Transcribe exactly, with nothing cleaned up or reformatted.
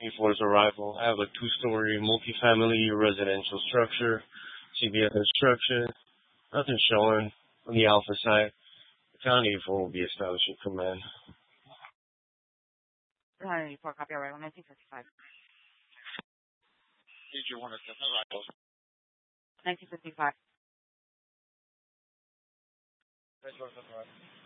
Before his arrival, I have a two-story multifamily residential structure, C B S construction, nothing showing on the Alpha site. The county will be establishing command. Right, for copy arrival nineteen fifty-five. Did you want to send arrivals? nineteen fifty-five. Thanks for the